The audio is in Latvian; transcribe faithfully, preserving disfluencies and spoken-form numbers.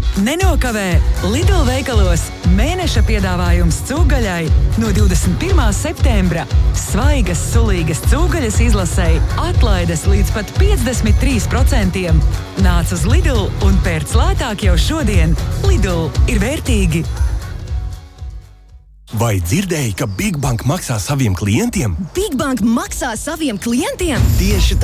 Nenokavē Lidl veikalos mēneša piedāvājums cūgaļai no divdesmit pirmā septembra. Svaigas, sulīgas cūgaļas izlasei atlaides līdz pat piecdesmit trīs procentiem. Nāc uz Lidl un pērc lētāk jau šodien. Lidl ir vērtīgi. Vai dzirdēji, ka Big Bank maksā saviem klientiem? Big Bank maksā saviem klientiem? Tieši